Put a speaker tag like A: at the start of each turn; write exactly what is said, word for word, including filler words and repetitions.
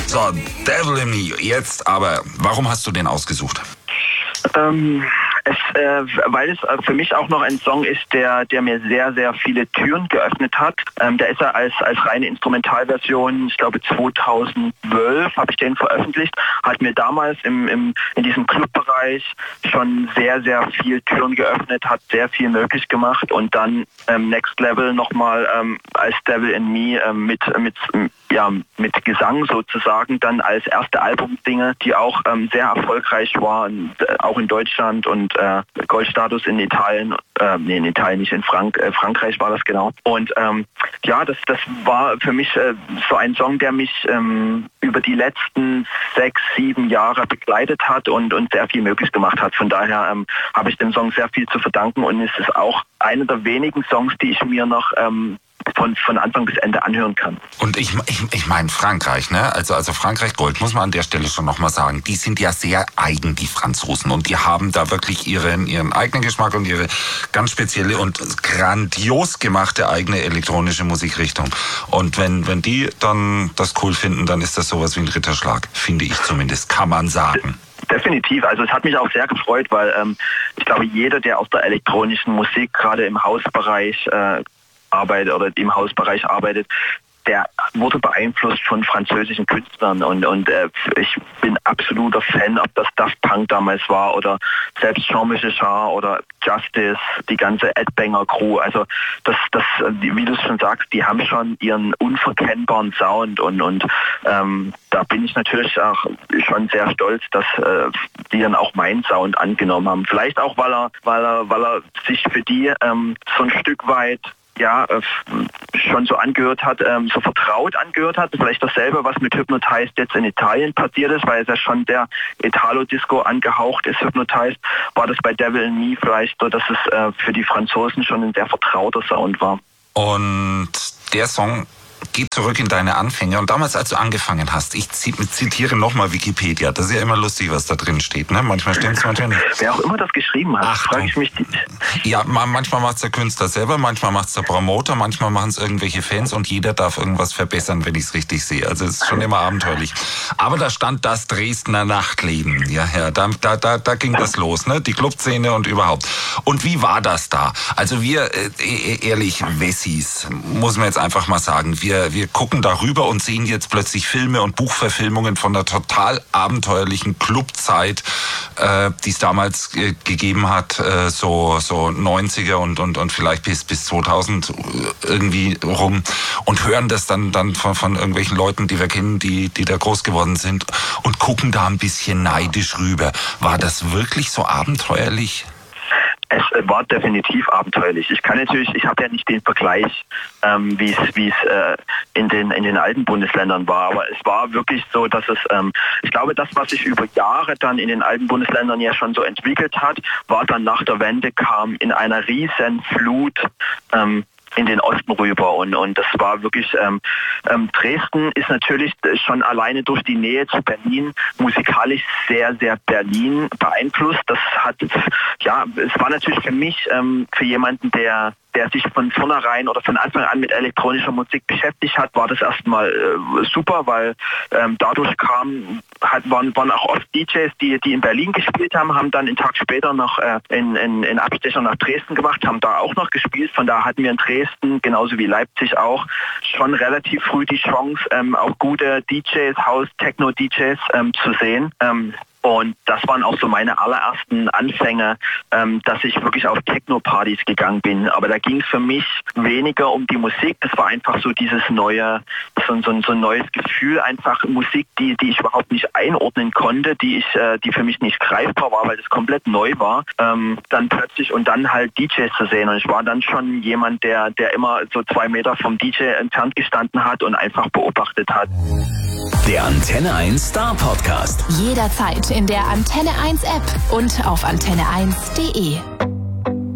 A: So, Devil in Me. Jetzt aber, warum hast du den ausgesucht?
B: Ähm, es, äh, weil es für mich auch noch ein Song ist, der, der mir sehr, sehr viele Türen geöffnet hat. Ähm, der ist ja als, als reine Instrumentalversion, ich glaube zweitausendzwölf habe ich den veröffentlicht, hat mir damals im, im, in diesem Clubbereich schon sehr, sehr viel Türen geöffnet, hat sehr viel möglich gemacht und dann ähm, Next Level nochmal ähm, als Devil in Me ähm, mit, mit, ja, mit Gesang sozusagen, dann als erste Albumsingle, die auch ähm, sehr erfolgreich war, äh, auch in Deutschland und äh, Goldstatus in Italien, äh, nee, in Italien nicht, in Frank äh, Frankreich war das genau. Und ähm, ja, das, das war für mich äh, so ein Song, der mich ähm, über die letzten sechs, sieben Jahre begleitet hat und, und sehr viel möglich gemacht hat. Von daher ähm, habe ich dem Song sehr viel zu verdanken und es ist auch einer der wenigen Songs, die ich mir noch ähm, Von, von Anfang bis Ende anhören kann.
A: Und ich, ich, ich meine Frankreich, ne? Also, also Frankreich Gold, muss man an der Stelle schon nochmal sagen, die sind ja sehr eigen, die Franzosen. Und die haben da wirklich ihren, ihren eigenen Geschmack und ihre ganz spezielle und grandios gemachte eigene elektronische Musikrichtung. Und wenn, wenn die dann das cool finden, dann ist das sowas wie ein Ritterschlag, finde ich zumindest, kann man sagen.
B: Definitiv. Also es hat mich auch sehr gefreut, weil ähm, ich glaube, jeder, der aus der elektronischen Musik gerade im Hausbereich äh, arbeitet oder im Hausbereich arbeitet, der wurde beeinflusst von französischen Künstlern und, und äh, ich bin absoluter Fan, ob das Daft Punk damals war oder selbst Jean-Michel Jarre oder Justice, die ganze Ed Banger Crew. Also das, das, wie du es schon sagst, die haben schon ihren unverkennbaren Sound und, und ähm, da bin ich natürlich auch schon sehr stolz, dass äh, die dann auch meinen Sound angenommen haben. Vielleicht auch, weil er, weil er, weil er sich für die ähm, so ein Stück weit ja, äh, schon so angehört hat, ähm, so vertraut angehört hat. Vielleicht dasselbe, was mit Hypnotized jetzt in Italien passiert ist, weil es ja schon der Italo-Disco angehaucht ist, Hypnotized, war das bei Devil in Me vielleicht so, dass es äh, für die Franzosen schon ein sehr vertrauter Sound war.
A: Und der Song geht zurück in deine Anfänge. Und damals, als du angefangen hast, ich zitiere nochmal Wikipedia, das ist ja immer lustig, was da drin steht, ne? Manchmal stimmt es, manchmal nicht.
B: Wer auch immer das geschrieben hat, frage ich mich.
A: Ja, manchmal macht es der Künstler selber, manchmal macht es der Promoter, manchmal machen es irgendwelche Fans und jeder darf irgendwas verbessern, wenn ich es richtig sehe. Also es ist schon immer abenteuerlich. Aber da stand das Dresdner Nachtleben. Ja, ja, da, da, da, da ging das los, ne? Die Clubszene und überhaupt. Und wie war das da? Also wir, äh, ehrlich, Wessis, muss man jetzt einfach mal sagen, wir Wir, wir gucken darüber und sehen jetzt plötzlich Filme und Buchverfilmungen von der total abenteuerlichen Clubzeit, äh, die es damals äh, gegeben hat, äh, so, so neunziger und, und, und vielleicht bis, bis zweitausend irgendwie rum und hören das dann, dann von, von irgendwelchen Leuten, die wir kennen, die, die da groß geworden sind und gucken da ein bisschen neidisch rüber. War das wirklich so abenteuerlich?
B: Es war definitiv abenteuerlich. Ich kann natürlich, ich habe ja nicht den Vergleich, ähm, wie es wie es äh, in den in den alten Bundesländern war, aber es war wirklich so, dass es, ähm, ich glaube, das, was sich über Jahre dann in den alten Bundesländern ja schon so entwickelt hat, war dann nach der Wende kam in einer riesen Flut ähm, in den Osten rüber und und das war wirklich ähm, ähm, Dresden ist natürlich schon alleine durch die Nähe zu Berlin musikalisch sehr sehr Berlin beeinflusst. Das hat ja es war natürlich für mich ähm, für jemanden, der der sich von vornherein oder von Anfang an mit elektronischer Musik beschäftigt hat, war das erstmal äh, super, weil ähm, dadurch kam, hat, waren, waren auch oft D Js, die, die in Berlin gespielt haben, haben dann einen Tag später noch äh, in, in, in Abstecher nach Dresden gemacht, haben da auch noch gespielt. Von da hatten wir in Dresden, genauso wie Leipzig auch, schon relativ früh die Chance, ähm, auch gute D Js, House-Techno-D Js ähm, zu sehen. Ähm, Und das waren auch so meine allerersten Anfänge, ähm, dass ich wirklich auf Techno-Partys gegangen bin. Aber da ging es für mich weniger um die Musik. Das war einfach so dieses neue, so, so, so ein neues Gefühl, einfach Musik, die, die ich überhaupt nicht einordnen konnte, die ich, äh, die für mich nicht greifbar war, weil das komplett neu war. Ähm, dann plötzlich und dann halt D Js zu sehen. Und ich war dann schon jemand, der, der immer so zwei Meter vom D J entfernt gestanden hat und einfach beobachtet hat.
C: Der Antenne eins Star Podcast.
D: Jederzeit in der Antenne eins App und auf antenne eins punkt de.